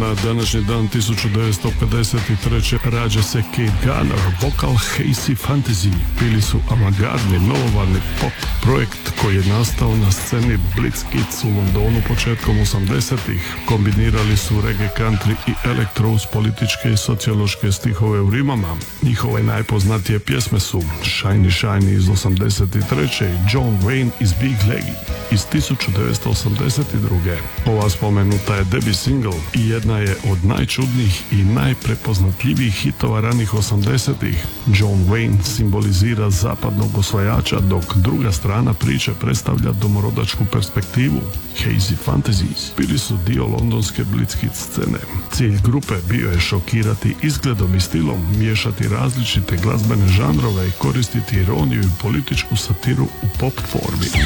Na današnji dan 1953. rađa se Kate Garner, vokal Hazy Fantasy. Bili su avangardni, novovarni pop projekt koji je nastao na sceni Blitz Kids u Londonu početkom 80-ih. Kombinirali su reggae, country i elektro uz političke i sociološke stihove u rimama. Njihove najpoznatije pjesme su Shiny Shiny iz 83. i John Wayne iz Big Leggy iz 1982. Ova spomenuta je debut single i jedna je od najčudnijih i najprepoznatljivijih hitova ranih 80-ih. John Wayne simbolizira zapadnog osvajača, dok druga strana priče predstavlja domorodačku perspektivu. Hazy Fantasies bili su dio londonske Blitz Kids scene. Cilj grupe bio je šokirati izgledom i stilom, miješati različite glazbene žanrove i koristiti ironiju i političku satiru u pop formi.